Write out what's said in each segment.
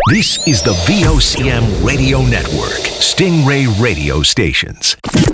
This is the VOCM Radio Network, Stingray Radio Stations.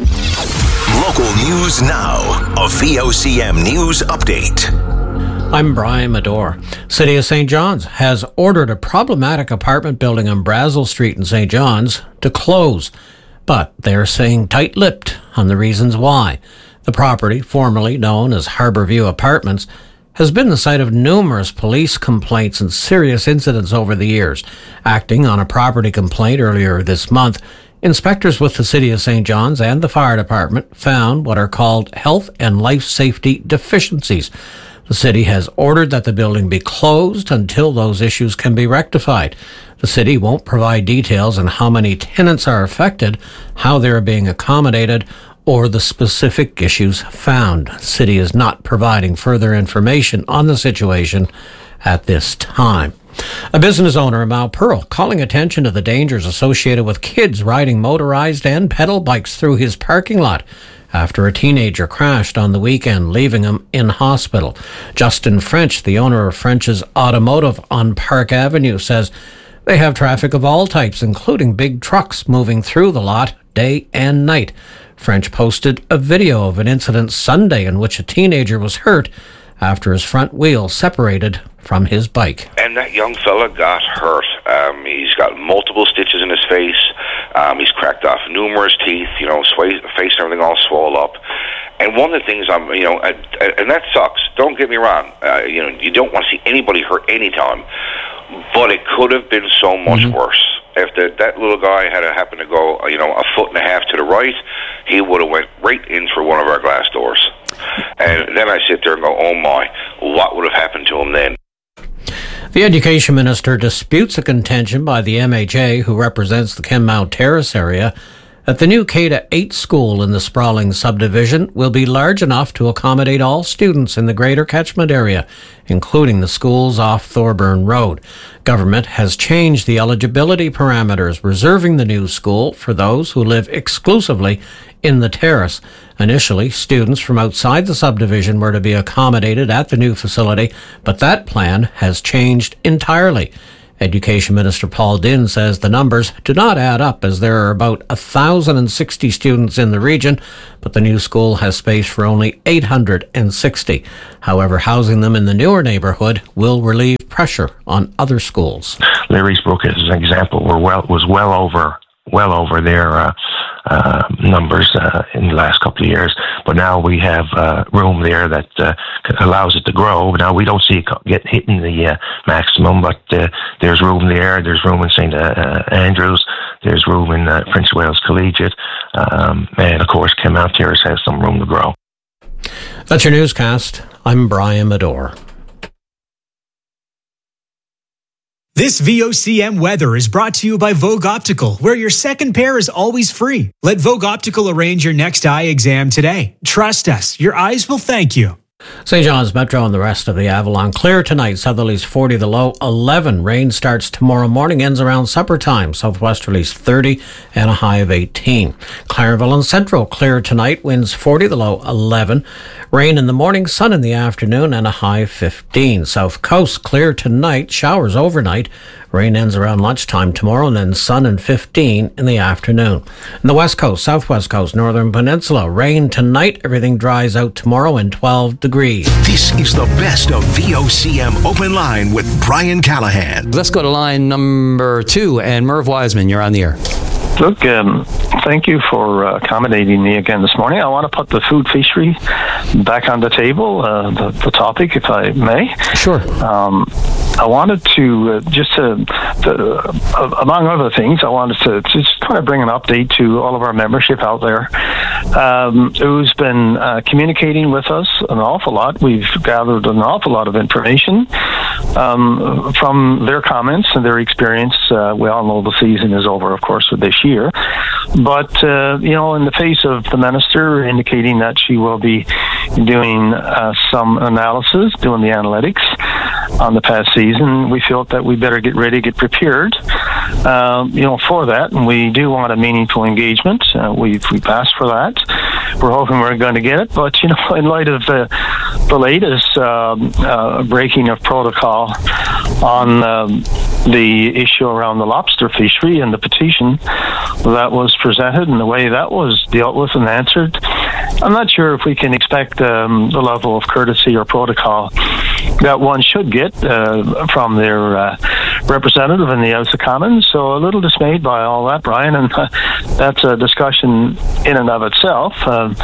Local news now, a VOCM news update. I'm Brian Medore. City of St. John's has ordered a problematic apartment building on Brazel Street in St. John's to close, but they're saying tight-lipped on the reasons why. The property, formerly known as Harbourview Apartments, has been the site of numerous police complaints and serious incidents over the years. Acting on a property complaint earlier this month, inspectors with the City of St. John's and the fire department found what are called health and life safety deficiencies. The city has ordered that the building be closed until those issues can be rectified. The city won't provide details on how many tenants are affected, how they are being accommodated, or the specific issues found. The city is not providing further information on the situation at this time. A business owner in Mount Pearl calling attention to the dangers associated with kids riding motorized and pedal bikes through his parking lot after a teenager crashed on the weekend, leaving him in hospital. Justin French, the owner of French's Automotive on Park Avenue, says they have traffic of all types, including big trucks moving through the lot day and night. French posted a video of an incident Sunday in which a teenager was hurt after his front wheel separated from his bike. And that young fella got hurt. He's got multiple stitches in his face. He's cracked off numerous teeth, face and everything all swollen up. And one of the things and that sucks. Don't get me wrong. You don't want to see anybody hurt anytime. But it could have been so much worse. If that little guy had happened to go, a foot and a half to the right, he would have went right in through one of our glass doors. And then I sit there and go, oh my, what would have happened to him then? The Education Minister disputes a contention by the MHA, who represents the Kenmount Terrace area, that the new K-8 school in the sprawling subdivision will be large enough to accommodate all students in the greater catchment area, including the schools off Thorburn Road. Government has changed the eligibility parameters, reserving the new school for those who live exclusively in the terrace. Initially, students from outside the subdivision were to be accommodated at the new facility, but that plan has changed entirely. Education Minister Paul Dinn says the numbers do not add up, as there are about 1,060 students in the region, but the new school has space for only 860. However, housing them in the newer neighbourhood will relieve pressure on other schools. Larry's Brook, as an example, was well over their numbers in the last couple of years, but now we have room there that allows it to grow. Now we don't see it hitting the maximum, but there's room there. There's room in St. Andrews. There's room in Prince Wales Collegiate, and of course Kenmount Terrace has some room to grow. That's your newscast. I'm Brian Medore. This VOCM weather is brought to you by Vogue Optical, where your second pair is always free. Let Vogue Optical arrange your next eye exam today. Trust us, your eyes will thank you. St. John's Metro and the rest of the Avalon. Clear tonight, southerlies 40, the low 11. Rain starts tomorrow morning, ends around supper time. Southwesterlies 30 and a high of 18. Clareville and Central, clear tonight, winds 40, the low 11. Rain in the morning, sun in the afternoon, and a high of 15. South Coast, clear tonight, showers overnight. Rain ends around lunchtime tomorrow, and then sun and 15 in the afternoon. In the West Coast, Southwest Coast, Northern Peninsula, rain tonight. Everything dries out tomorrow and 12 degrees. This is the best of VOCM Open Line with Brian Callahan. Let's go to line number 2, and Merv Wiseman, you're on the air. Look, thank you for accommodating me again this morning. I want to put the food fishery back on the table, the topic, if I may. Sure. I wanted to, among other things, I wanted to just kind of bring an update to all of our membership out there who's been communicating with us an awful lot. We've gathered an awful lot of information from their comments and their experience. We all know the season is over, of course, with this year. But, in the face of the minister indicating that she will be doing some analysis, doing the analytics on the past season, we felt that we better get ready, get prepared, for that. And we do want a meaningful engagement. We've asked for that. We're hoping we're going to get it. But, in light of the latest breaking of protocol on the issue around the lobster fishery and the petition that was presented and the way that was dealt with and answered, I'm not sure if we can expect the level of courtesy or protocol that one should get from their representative in the House of Commons. So a little dismayed by all that, Brian, and that's a discussion in and of itself.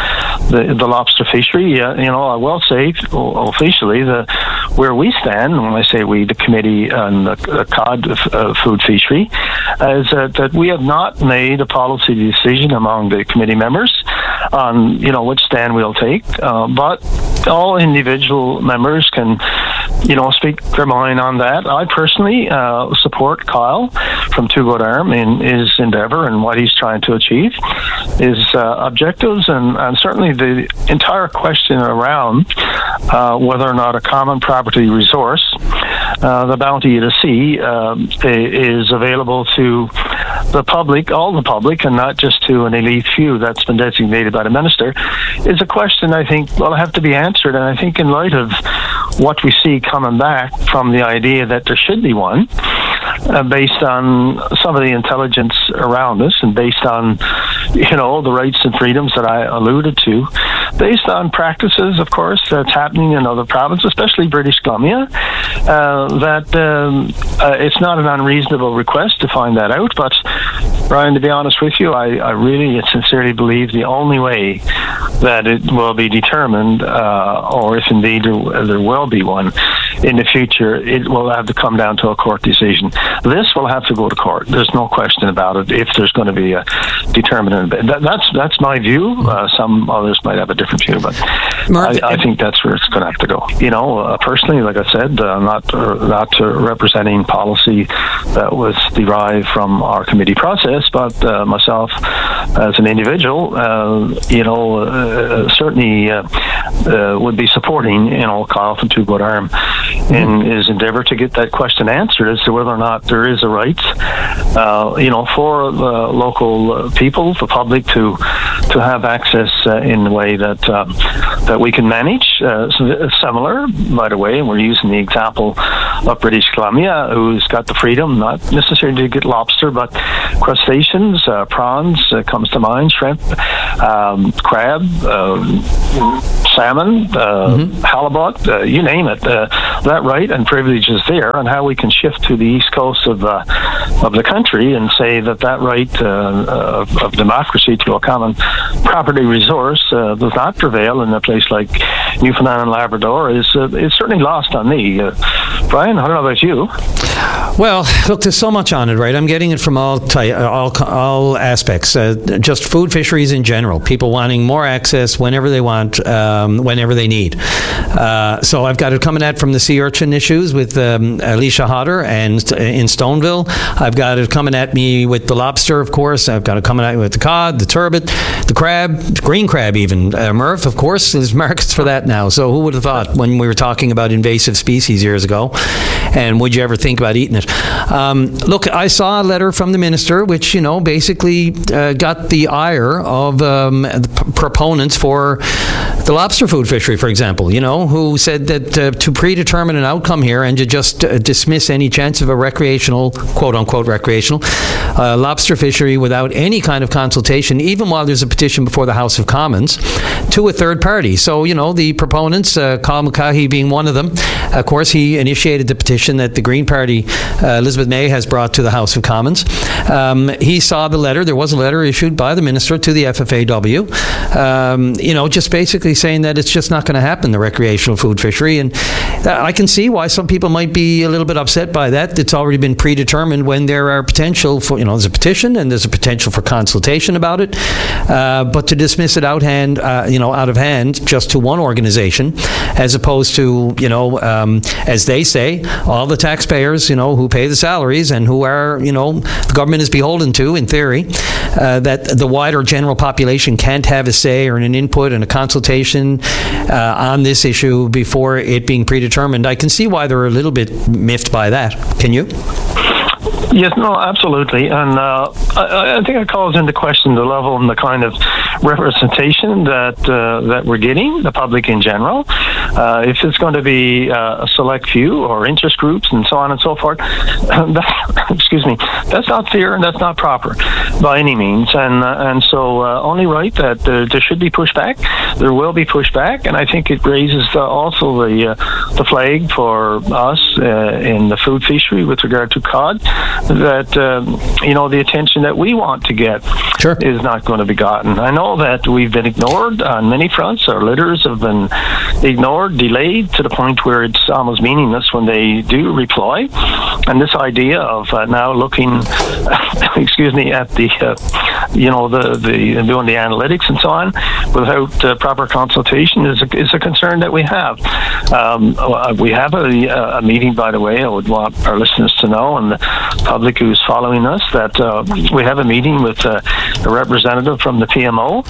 The lobster fishery, I will say officially where we stand, when I say we, the committee on the cod food fishery, is that we have not made a policy decision among the committee members on which stand we'll take, but all individual members can speak their mind on that. I personally support Kyle from Two Good Arm in his endeavor and what he's trying to achieve, his objectives, and certainly the entire question around whether or not a common property resource, the bounty of the sea, is available to the public, all the public, and not just to an elite few that's been designated by the minister, is a question I think will have to be answered. And I think in light of what we see coming back from the idea that there should be one, based on some of the intelligence around us and based on, the rights and freedoms that I alluded to, based on practices, of course, that's happening in other provinces, especially British Columbia, that it's not an unreasonable request to find that out. But, Brian, to be honest with you, I really and sincerely believe the only way that it will be determined, or if indeed there will be one in the future, it will have to come down to a court decision. This will have to go to court. There's no question about it. If there's going to be a determinant, that's my view. Some others might have a different view, but I think that's where it's going to have to go. Personally, like I said, not representing policy that was derived from our committee process, but myself as an individual, certainly would be supporting, Kyle from Two Good Arm in his endeavor to get that question answered as to whether or not there is a right, for the local people, the public, to have access in the way that we can manage. Similar, by the way, and we're using the example of British Columbia, who's got the freedom, not necessarily to get lobster, but crustaceans, prawns comes to mind, shrimp, crab, salmon, halibut, you name it. That right and privilege is there, and how we can shift to the east coast of the country and say that right of democracy to a common property resource does not prevail in a place like Newfoundland and Labrador is certainly lost on me. Brian, I don't know about you. Well, look, there's so much on it, right? I'm getting it from all aspects. Just food fisheries in general. People wanting more access whenever they want, whenever they need. So I've got it coming at from the sea urchin issues with Alicia Hodder and in Stoneville. I've got it coming at me with the lobster, of course. I've got it coming at me with the cod, the turbot, the crab, green crab even. Murph, of course, there's markets for that now. So who would have thought when we were talking about invasive species years ago? And would you ever think about eating it? Look, I saw a letter from the minister which, basically got the ire of the proponents for the lobster food fishery, for example, who said that to predetermine an outcome here and to just dismiss any chance of a recreational, quote-unquote recreational, lobster fishery without any kind of consultation, even while there's a petition before the House of Commons, to a third party. So, the proponents, Kyle Mulcahy being one of them, of course, he initiated the petition that the Green Party, Elizabeth May, has brought to the House of Commons. He saw the letter. There was a letter issued by the minister to the FFAW, just basically saying that it's just not going to happen, the recreational food fishery. And I can see why some people might be a little bit upset by that. It's already been predetermined when there are potential for, there's a petition and there's a potential for consultation about it. But to dismiss it out of hand, just to one organization, as opposed to, as they say, all the taxpayers, who pay the salaries and who are, the government is beholden to, in theory, that the wider general population can't have a say or an input and a consultation on this issue before it being predetermined. I can see why they're a little bit miffed by that. Can you? Yes, no, absolutely. And I think it calls into question the level and the kind of representation that we're getting, the public in general. If it's going to be a select few or interest groups and so on and so forth, excuse me, that's not fair and that's not proper by any means. And so only right that there should be pushback. There will be pushback, and I think it raises also the flag for us in the food fishery with regard to cod, that the attention that we want to get is not going to be gotten. I know that we've been ignored on many fronts. Our litters have been ignored, delayed to the point where it's almost meaningless when they do reply. And this idea of now looking, excuse me, at the doing the analytics and so on without proper consultation is a concern that we have. We have a meeting, by the way. I would want our listeners to know, and the public who's following us, that we have a meeting with a representative from the PMO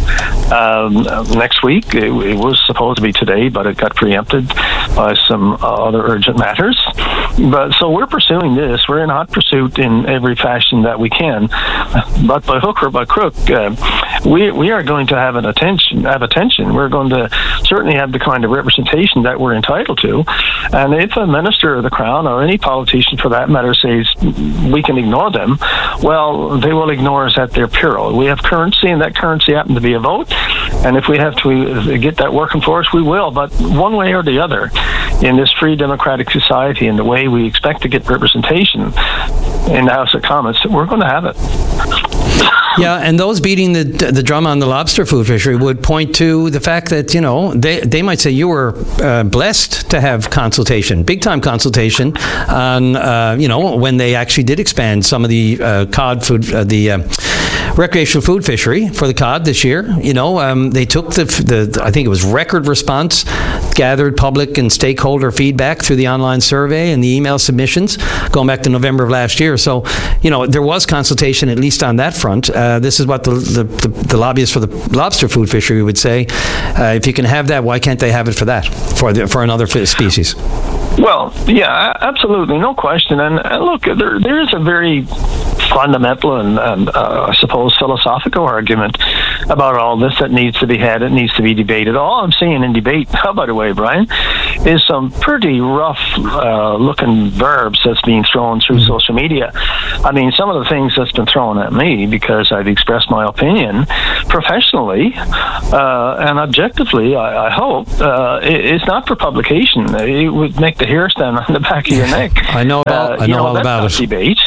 next week. It was supposed to be today, but it got preempted by some other urgent matters. But so we're pursuing this. We're in hot pursuit in every fashion that we can. But by hook or by crook, we are going to have attention. We're going to certainly have the kind of representation that we're entitled to. And if a minister of the Crown or any politician for that matter says we can ignore them, well, they will ignore us at their peril. We have currency, and that currency happens to be a vote. And if we have to get that working for us, we will. But one way or the other, in this free democratic society and the way we expect to get representation in the House of Commons, we're going to have it. Yeah, and those beating the drum on the lobster food fishery would point to the fact that, they might say you were blessed to have consultation, big-time consultation on, when they actually did expand some of the cod food, recreational food fishery for the cod this year. They took I think it was record response, gathered public and stakeholder feedback through the online survey and the email submissions going back to November of last year. So, there was consultation, at least on that front. This is what the lobbyists for the lobster food fishery would say. If you can have that, why can't they have it for that, for another species? Well, yeah, absolutely, no question. And look, there is a very fundamental and I suppose philosophical argument about all this that needs to be had. It needs to be debated. All I'm seeing in debate, by the way, Brian, is some pretty rough looking verbs that's being thrown through social media. I mean, some of the things that's been thrown at me because I've expressed my opinion professionally and objectively, I hope, it's not for publication. It would make the hair stand on the back of your neck. I know all about it. Debate.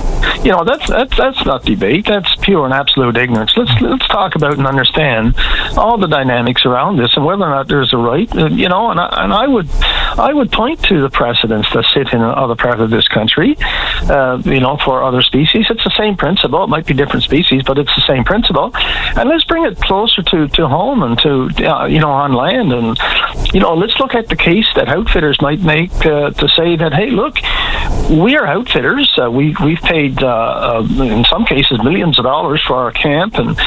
That's not debate. That's pure and absolute ignorance. Let's talk about and understand all the dynamics around this and whether or not there's a right. And I would point to the precedents that sit in other parts of this country. For other species, it's the same principle. It might be different species, but it's the same principle. And let's bring it closer to home and to on land. And let's look at the case that outfitters might make to say that, hey, look, we are outfitters. We've paid in some cases millions of dollars for our camp, and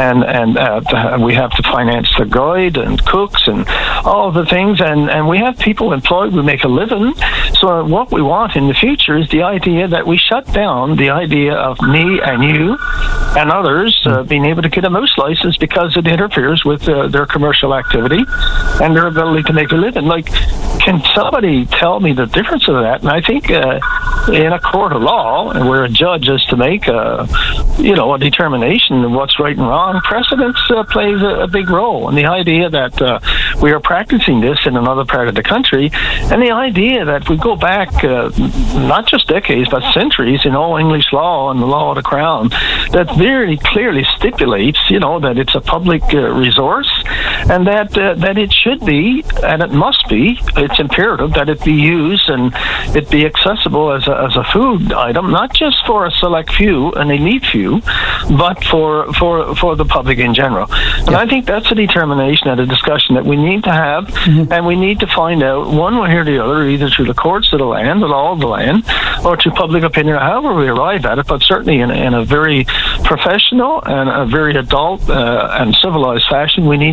we have to finance the guide and cooks and all the things, and we have people employed. We make a living. So what we want in the future is the idea that we shut down the idea of me and you and others being able to get a moose license because it interferes with their commercial activity and their ability to make a living. Like, can somebody tell me the difference of that? And I think in a court of law, where a judge is to make a determination of what's right and wrong, precedence plays a big role. And the idea that we are practicing this in another part of the country, and the idea that we go back not just decades but centuries in all English law and the law of the Crown that very clearly stipulates that it's a public resource, and that it should be and it must be, it's imperative that it be used and it be accessible as a food item, not just for a select few, an elite few, but for the public in general. And I think that's a determination and a discussion that we need to have, and we need to find out one way or the other, either through the courts of the land, the law of the land, or to public opinion, however we arrive at it, but certainly in a very professional and a very adult and civilized fashion, we need to be able to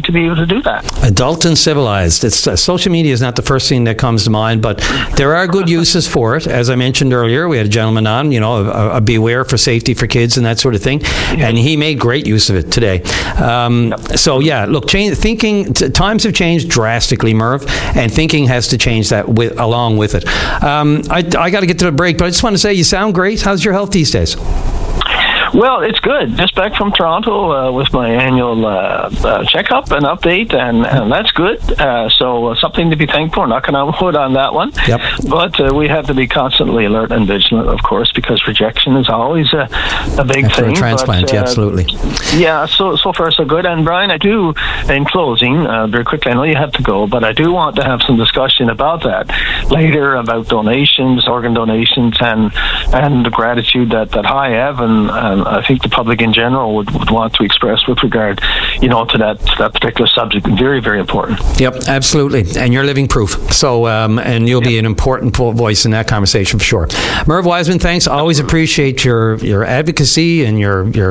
do that. Adult and civilized. It's social media is not the first thing that comes to mind, but there are good uses for it. As I mentioned earlier, we had a gentleman on, a beware for safety for kids and that sort of thing, and he made great use of it today. So yeah, look, times have changed drastically, Merv, and thinking has to change that along with it. I got to get to the break, but I just want to say you sound great. How's your health these days? Well, it's good. Just back from Toronto with my annual checkup and update, and that's good. So something to be thankful, knocking on wood on that one. Yep. But we have to be constantly alert and vigilant, of course, because rejection is always a big thing. For a transplant, absolutely. Yeah, so far so good. And Brian, I do, in closing, very quickly, I know you have to go, but I do want to have some discussion about that later, about donations, organ donations, and the gratitude that I have, and I think the public in general would want to express with regard, to that particular subject. Very, very important. Yep, absolutely. And you're living proof. So, and you'll be an important voice in that conversation for sure. Merv Wiseman, thanks. Always appreciate your advocacy and your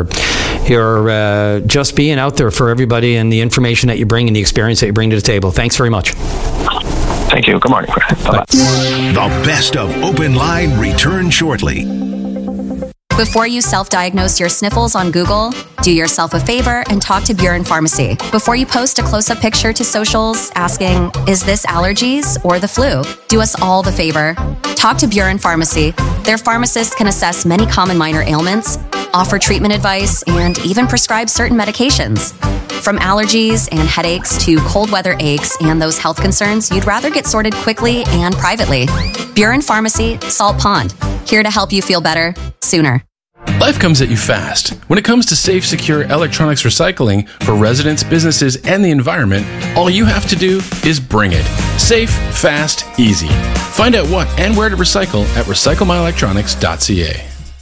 just being out there for everybody and the information that you bring and the experience that you bring to the table. Thanks very much. Thank you. Good morning. Bye-bye. The best of Open Line return shortly. Before you self-diagnose your sniffles on Google, do yourself a favor and talk to Buren Pharmacy. Before you post a close-up picture to socials asking, is this allergies or the flu? Do us all the favor. Talk to Buren Pharmacy. Their pharmacists can assess many common minor ailments, offer treatment advice, and even prescribe certain medications. From allergies and headaches to cold weather aches and those health concerns you'd rather get sorted quickly and privately. Buren Pharmacy, Salt Pond. Here to help you feel better sooner. Life comes at you fast. When it comes to safe, secure electronics recycling for residents, businesses, and the environment, all you have to do is bring it. Safe, fast, easy. Find out what and where to recycle at recyclemyelectronics.ca.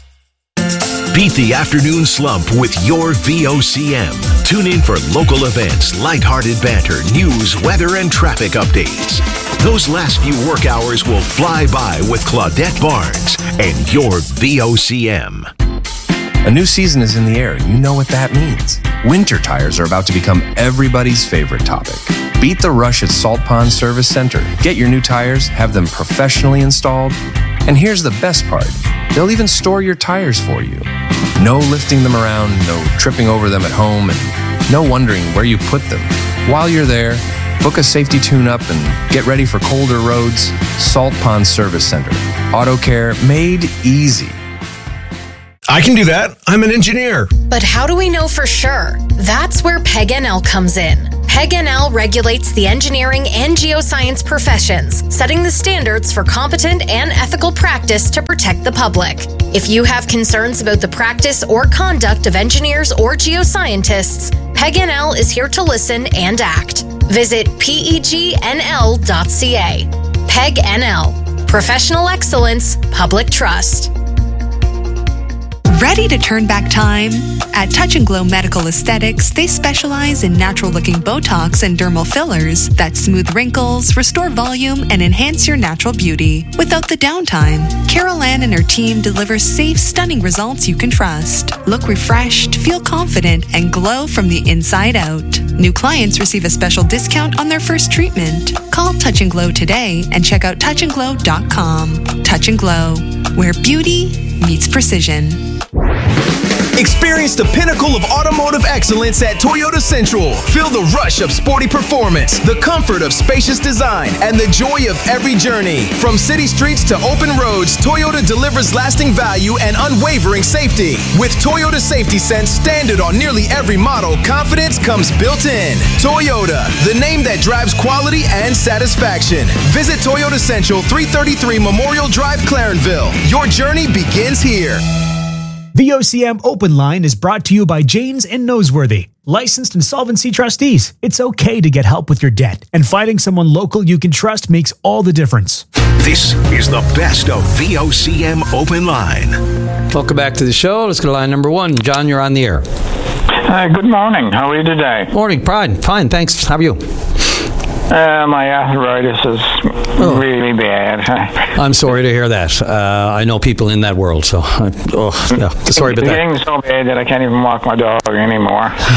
Beat the afternoon slump with your VOCM. Tune in for local events, lighthearted banter, news, weather, and traffic updates. Those last few work hours will fly by with Claudette Barnes and your VOCM. A new season is in the air, and you know what that means. Winter tires are about to become everybody's favorite topic. Beat the rush at Salt Pond Service Center. Get your new tires, have them professionally installed, and here's the best part. They'll even store your tires for you. No lifting them around, no tripping over them at home, and no wondering where you put them. While you're there, book a safety tune-up and get ready for colder roads. Salt Pond Service Center. Auto care made easy. I can do that. I'm an engineer. But how do we know for sure? That's where PEG-NL comes in. PEG-NL regulates the engineering and geoscience professions, setting the standards for competent and ethical practice to protect the public. If you have concerns about the practice or conduct of engineers or geoscientists, PEG-NL is here to listen and act. Visit pegnl.ca. PEG-NL. Professional excellence, public trust. Ready to turn back time? At Touch and Glow Medical Aesthetics, they specialize in natural-looking Botox and dermal fillers that smooth wrinkles, restore volume, and enhance your natural beauty without the downtime. Carol Ann and her team deliver safe, stunning results you can trust. Look refreshed, feel confident, and glow from the inside out. New clients receive a special discount on their first treatment. Call Touch and Glow today and check out touchandglow.com. Touch and Glow, where beauty meets precision. Experience the pinnacle of automotive excellence at Toyota Central. Feel the rush of sporty performance, the comfort of spacious design, and the joy of every journey. From city streets to open roads, Toyota delivers lasting value and unwavering safety. With Toyota Safety Sense standard on nearly every model, confidence comes built in. Toyota, the name that drives quality and satisfaction. Visit Toyota Central, 333 Memorial Drive, Clarenville. Your journey begins here. VOCM Open Line is brought to you by Janes and Noseworthy, licensed insolvency trustees. It's okay to get help with your debt, and finding someone local you can trust makes all the difference. This is the best of VOCM Open Line. Welcome back to the show. Let's go to line number one. John, you're on the air. Good morning. How are you today? Morning, Pride. Fine, thanks. How are you? My arthritis is really bad. I'm sorry to hear that. I know people in that world, so sorry about that. It's getting so bad that I can't even walk my dog anymore.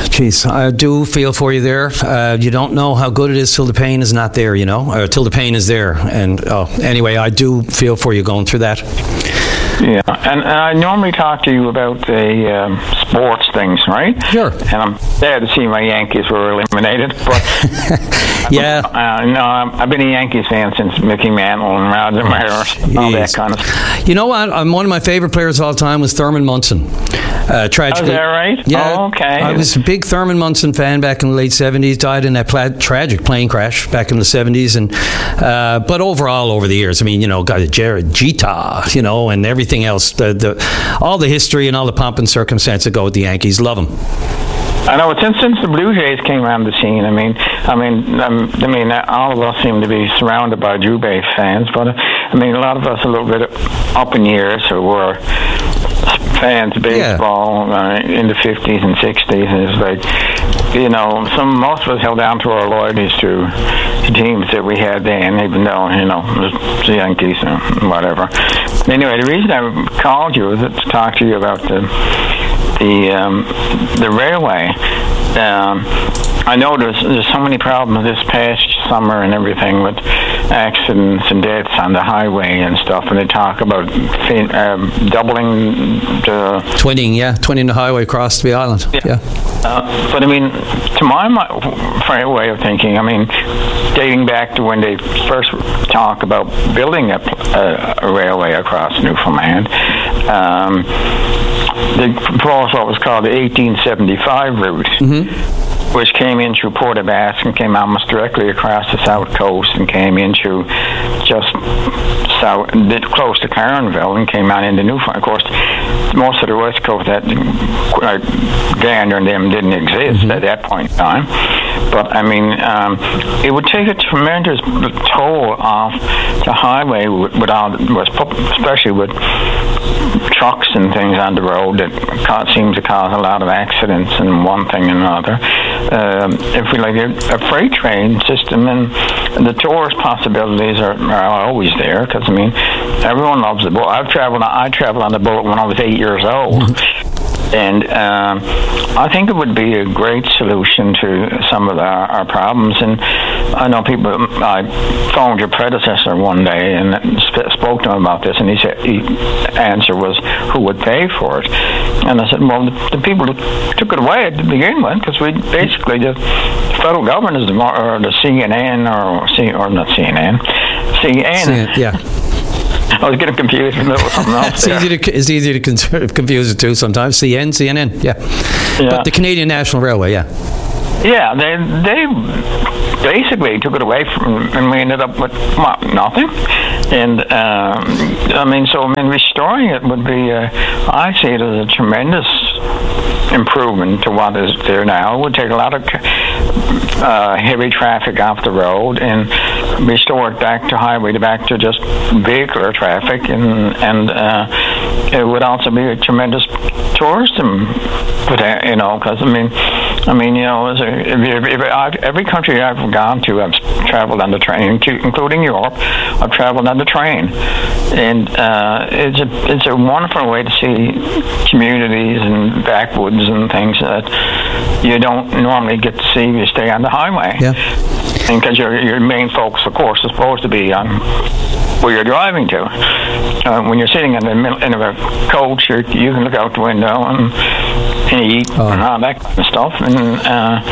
Jeez, I do feel for you there. You don't know how good it is till the pain is not there, or till the pain is there. And anyway, I do feel for you going through that. Yeah, and I normally talk to you about the sports things, right? Sure. And I'm sad to see my Yankees were eliminated, but yeah. I've been a Yankees fan since Mickey Mantle and Roger Maris, all that kind of stuff. You know what? One of my favorite players of all time was Thurman Munson. Tragically, is that right? Yeah. Oh, okay. I was a big Thurman Munson fan back in the late 70s. Died in that tragic plane crash back in the 70s, and but overall over the years, got Jared Jeter, and everything else, all the history and all the pomp and circumstance that go with the Yankees. Love them. I know. Since the Blue Jays came on the scene, I mean, all of us seem to be surrounded by Blue Jays fans, but a lot of us a little bit up in years who were fans of baseball in the 50s and 60s, and it's like, most of us held down to our loyalties to the teams that we had then, even though, the Yankees and whatever. Anyway, the reason I called you was to talk to you about the railway. I know there's so many problems this past summer and everything with accidents and deaths on the highway and stuff, and they talk about doubling the... Twinning the highway across the island. Yeah. But to my way of thinking, dating back to when they first talked about building a railway across Newfoundland, they proposed what was called the 1875 route, which came in through Port aux Basques and came almost directly across the south coast and came into just south, close to Caronville, and came out into Newfoundland. Of course, most of the west coast, that Gander and them didn't exist at that point in time. But it would take a tremendous toll off the highway especially with trucks and things on the road that seem to cause a lot of accidents and one thing and another. If we like a freight train system, and the tourist possibilities are always there, because everyone loves the bullet. I traveled on the bullet when I was 8 years old. And I think it would be a great solution to some of our problems. And I know I phoned your predecessor one day and spoke to him about this, and his answer was, who would pay for it? And I said, well, the people who took it away to begin with, because we basically, the federal government is or the CNN, or not CNN, CN. Yeah. I was getting confused with something else. It's easy to confuse the two sometimes. CNN, yeah. But the Canadian National Railway, yeah. Yeah, they basically took it away and we ended up with nothing. And restoring it would be, I see it as a tremendous improvement to what is there now. It would take a lot of heavy traffic off the road and restore it back to just vehicular traffic, and it would also be a tremendous tourism, because every country I've gone to, I've traveled on the train, including Europe. I've traveled on the train, and it's a wonderful way to see communities and backwoods and things that you don't normally get to see if you stay on the highway. Yeah. And because your main focus, of course, is supposed to be on where you're driving to. When you're sitting in the middle of a coach, you can look out the window and eat and all that kind of stuff. And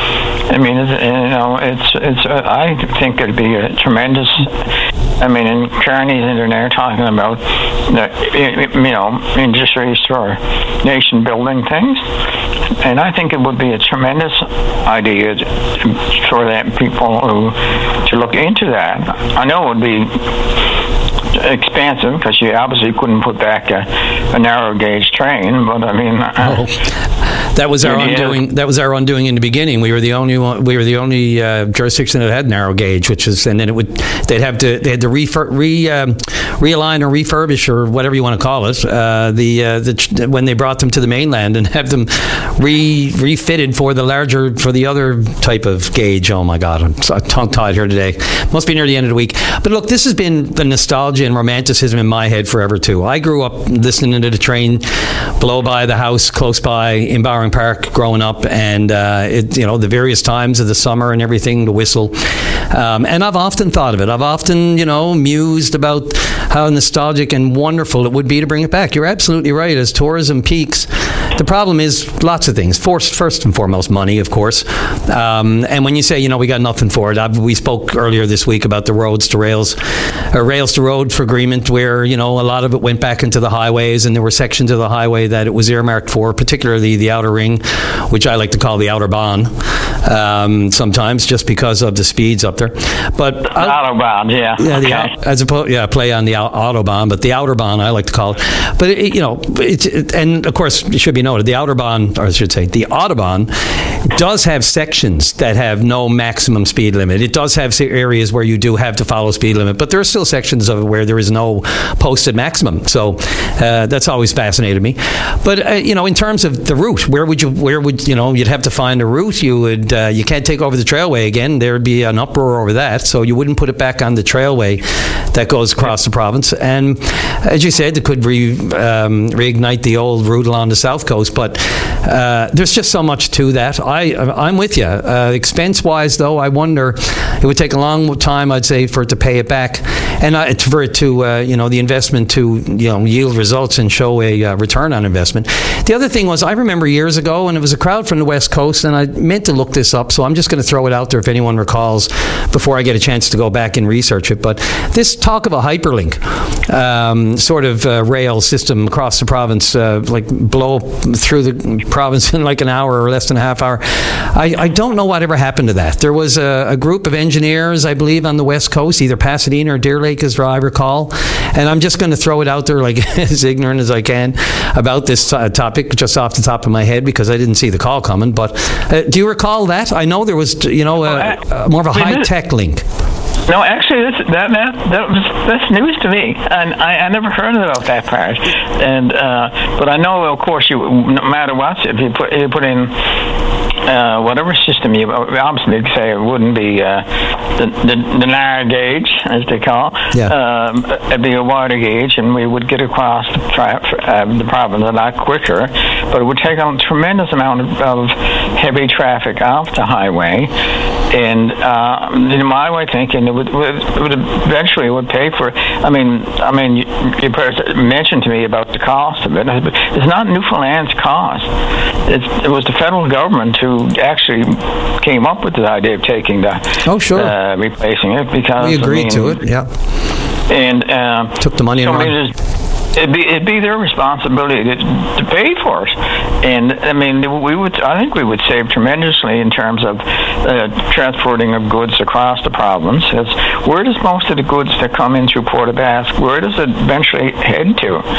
I think it'd be a tremendous. And Kearney's in there talking about industries for nation building things, and I think it would be a tremendous idea for that people to look into that. I know it would be expensive because you obviously couldn't put back a narrow gauge train, but that was our undoing. That was our undoing in the beginning. We were the only one. We were the only jurisdiction that had narrow gauge, and then they had to realign or refurbish or whatever you want to call it. When they brought them to the mainland and have them refitted for the other type of gauge. Oh my God, I'm tongue-tied here today. Must be near the end of the week. But look, this has been the nostalgia and romanticism in my head forever too. I grew up listening to the train blow by the house close by in Barron Spring Park growing up, and the various times of the summer and everything, the whistle. And I've often thought of it. I've often, mused about how nostalgic and wonderful it would be to bring it back. You're absolutely right. As tourism peaks, the problem is lots of things. First and foremost, money, of course. And when you say, we got nothing for it, we spoke earlier this week about the Roads to Rails, or Rails to Road for agreement, where, a lot of it went back into the highways, and there were sections of the highway that it was earmarked for, particularly the outer ring, which I like to call the outer bahn, sometimes, just because of the speeds up there. But Autobahn, yeah. Yeah, as opposed, play on the Autobahn, but the outer bahn, I like to call it. But and of course, it should be noted, the Autobahn, or I should say, the Autobahn does have sections that have no maximum speed limit. It does have areas where you do have to follow speed limit, but there are still sections of it where there is no posted maximum. So that's always fascinated me. But in terms of the route, where would you'd have to find a route. You can't take over the trailway again. There'd be an uproar over that. So you wouldn't put it back on the trailway that goes across the province. And as you said, it could reignite the old route along the south coast. But there's just so much to that. I'm with you. Expense-wise, though, I wonder, it would take a long time, I'd say, for it to pay it back, and for it to, the investment to, yield results and show a return on investment. The other thing was, I remember years ago, and it was a crowd from the West Coast, and I meant to look this up, so I'm just going to throw it out there if anyone recalls before I get a chance to go back and research it. But this talk of a hyperlink sort of rail system across the province, blow through the province in like an hour or less than a half hour. I don't know whatever happened to that. There was a group of engineers, I believe, on the West Coast, either Pasadena or Deer Lake, as I recall. And I'm just going to throw it out there like as ignorant as I can about this topic, just off the top of my head, because I didn't see the call coming. But do you recall that? I know there was, more of a high-tech link. No, actually, that's news to me, and I never heard about that part. And but I know, of course, no matter what, if you put in whatever system you obviously say, it wouldn't be the narrow gauge, as they call. Yeah. It'd be a wider gauge, and we would get across the province a lot quicker. But it would take a tremendous amount of heavy traffic off the highway, and in my way of thinking, it would eventually pay for. I mean, you mentioned to me about the cost of it. It's not Newfoundland's cost. It was the federal government who actually came up with the idea of taking the replacing it, because we agreed to it. Yeah, and took the money and run. It'd be their responsibility to pay for it, and I think we would save tremendously in terms of transporting of goods across the province. Where does most of the goods that come in through Port of Basque, where does it eventually head to?